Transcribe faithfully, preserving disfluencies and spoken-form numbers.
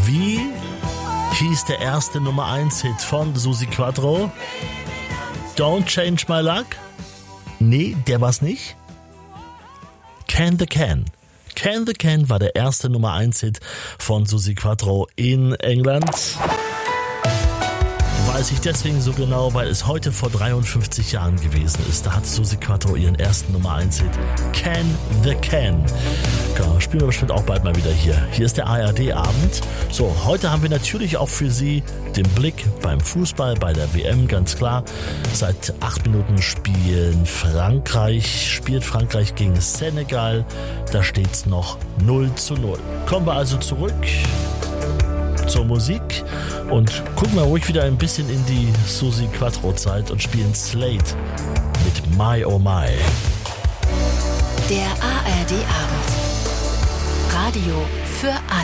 Wie hieß der erste Nummer eins Hit von Susi Quatro? Don't Change My Luck? Nee, der war's nicht. Can the Can. Can the Can war der erste Nummer eins Hit von Susi Quatro in England. Weiß ich deswegen so genau, weil es heute vor dreiundfünfzig Jahren gewesen ist. Da hat Susi Quatro ihren ersten Nummer eins Hit. Can the Can. Ja, spielen wir bestimmt auch bald mal wieder hier. Hier ist der A R D-Abend. So, heute haben wir natürlich auch für Sie den Blick beim Fußball, bei der W M, ganz klar. Seit acht Minuten spielen Frankreich, spielt Frankreich gegen Senegal. Da steht's noch null zu null. Kommen wir also zurück zur Musik und gucken wir ruhig wieder ein bisschen in die Susi Quatro Zeit und spielen Slate mit My Oh My. Der A R D-Abend. Radio für alle.